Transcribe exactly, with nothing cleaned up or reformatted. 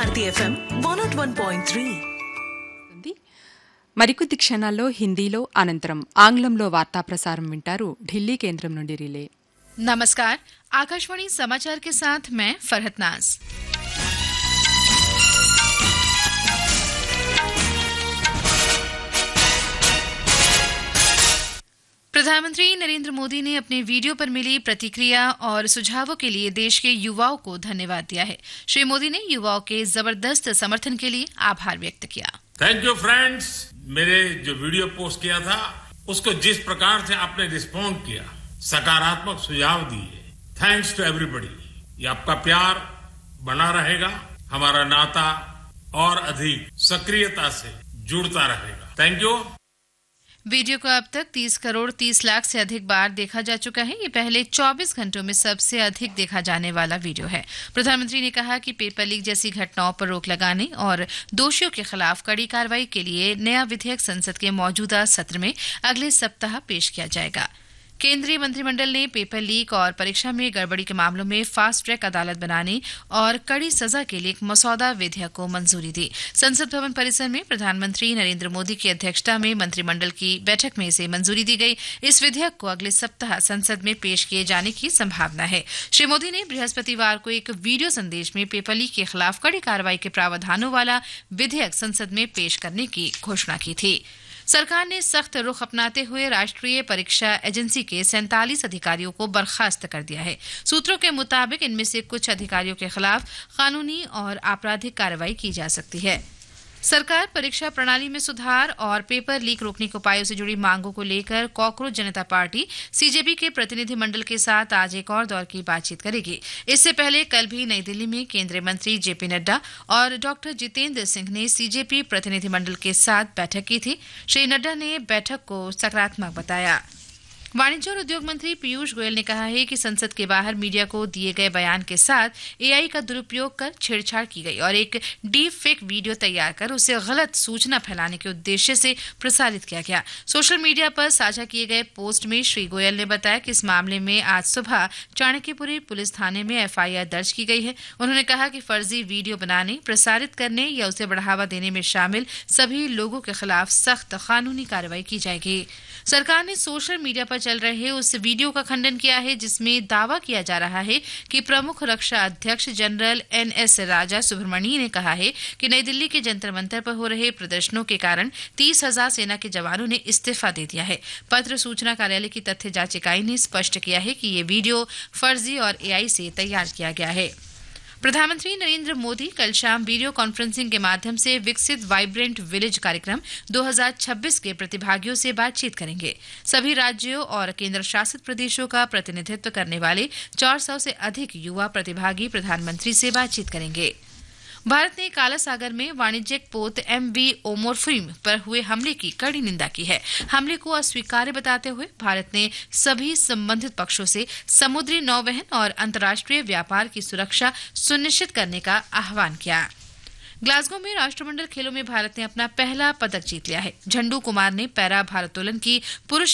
Bharati FM one not one point three. మరికొద్ది క్షణాల్లో హిందీలో అనంతరం ఆంగ్లంలో వార్తా ప్రసారం వింటారు ఢిల్లీ కేంద్రం నుండి రిలే. नमस्कार, आकाशवाणी समाचार के साथ मैं फरहत नाज। प्रधानमंत्री नरेंद्र मोदी ने अपने वीडियो पर मिली प्रतिक्रिया और सुझावों के लिए देश के युवाओं को धन्यवाद दिया है। श्री मोदी ने युवाओं के जबरदस्त समर्थन के लिए आभार व्यक्त किया। Thank you friends. मेरे जो वीडियो पोस्ट किया था उसको जिस प्रकार से आपने रिस्पॉन्ड किया, सकारात्मक सुझाव दिए, थैंक्स टू एवरीबॉडी। ये आपका प्यार बना रहेगा, हमारा नाता और अधिक सक्रियता से जुड़ता रहेगा। Thank you. वीडियो को अब तक तीस करोड़ तीस लाख से अधिक बार देखा जा चुका है। ये पहले चौबीस घंटों में सबसे अधिक देखा जाने वाला वीडियो है। प्रधानमंत्री ने कहा कि पेपर लीक जैसी घटनाओं पर रोक लगाने और दोषियों के खिलाफ कड़ी कार्रवाई के लिए नया विधेयक संसद के मौजूदा सत्र में अगले सप्ताह पेश किया जाएगा। केंद्रीय मंत्रिमंडल ने पेपर लीक और परीक्षा में गड़बड़ी के मामलों में फास्ट ट्रैक अदालत बनाने और कड़ी सजा के लिए एक मसौदा विधेयक को मंजूरी दी। संसद भवन परिसर में प्रधानमंत्री नरेंद्र मोदी की अध्यक्षता में मंत्रिमंडल की बैठक में इसे मंजूरी दी गई। इस विधेयक को अगले सप्ताह संसद में पेश किए जाने की संभावना है। श्री मोदी ने बृहस्पतिवार को एक वीडियो संदेश में पेपर लीक के खिलाफ कड़ी कार्रवाई के प्रावधानों वाला विधेयक संसद में पेश करने की घोषणा की थी। सरकार ने सख्त रुख अपनाते हुए राष्ट्रीय परीक्षा एजेंसी के सैंतालीस अधिकारियों को बर्खास्त कर दिया है। सूत्रों के मुताबिक इनमें से कुछ अधिकारियों के खिलाफ कानूनी और आपराधिक कार्रवाई की जा सकती है। सरकार परीक्षा प्रणाली में सुधार और पेपर लीक रोकने के उपायों से जुड़ी मांगों को लेकर कॉकरोच जनता पार्टी सीजेपी के प्रतिनिधि मंडल के साथ आज एक और दौर की बातचीत करेगी। इससे पहले कल भी नई दिल्ली में केंद्रीय मंत्री जेपी नड्डा और डॉक्टर जितेंद्र सिंह ने सीजेपी प्रतिनिधि मंडल के साथ बैठक की थी। श्री नड्डा ने बैठक को सकारात्मक बताया। वाणिज्य और उद्योग मंत्री पीयूष गोयल ने कहा है कि संसद के बाहर मीडिया को दिए गए बयान के साथ एआई का दुरुपयोग कर छेड़छाड़ की गई और एक डीप फेक वीडियो तैयार कर उसे गलत सूचना फैलाने के उद्देश्य से प्रसारित किया गया। सोशल मीडिया पर साझा किए गए पोस्ट में श्री गोयल ने बताया कि इस मामले में आज सुबह चाणक्यपुरी पुलिस थाने में एफआईआर दर्ज की गई है। उन्होंने कहा कि फर्जी वीडियो बनाने, प्रसारित करने या उसे बढ़ावा देने में शामिल सभी लोगों के खिलाफ सख्त कानूनी कार्रवाई की जाएगी। सरकार ने सोशल मीडिया पर चल रहे उस वीडियो का खंडन किया है जिसमें दावा किया जा रहा है कि प्रमुख रक्षा अध्यक्ष जनरल एन एस राजा सुब्रमण्यम ने कहा है कि नई दिल्ली के जंतर मंतर पर हो रहे प्रदर्शनों के कारण तीस हजार सेना के जवानों ने इस्तीफा दे दिया है। पत्र सूचना कार्यालय की तथ्य जांच इकाई ने स्पष्ट किया है कि ये वीडियो फर्जी और एआई से तैयार किया गया है। प्रधानमंत्री नरेंद्र मोदी कल शाम वीडियो कॉन्फ्रेंसिंग के माध्यम से विकसित वाइब्रेंट विलेज कार्यक्रम दो हज़ार छब्बीस के प्रतिभागियों से बातचीत करेंगे। सभी राज्यों और केंद्र शासित प्रदेशों का प्रतिनिधित्व करने वाले चार सौ से अधिक युवा प्रतिभागी प्रधानमंत्री से बातचीत करेंगे। भारत ने काला सागर में वाणिज्यिक पोत एमवी ओमोफिल्म पर हुए हमले की कड़ी निंदा की है। हमले को अस्वीकार्य बताते हुए भारत ने सभी संबंधित पक्षों से समुद्री नौवहन और अंतर्राष्ट्रीय व्यापार की सुरक्षा सुनिश्चित करने का आह्वान किया। ग्लासगो में राष्ट्रमंडल खेलों में भारत ने अपना पहला पदक जीत लिया है। झंडू कुमार ने पैरा भारोत्तोलन की पुरुष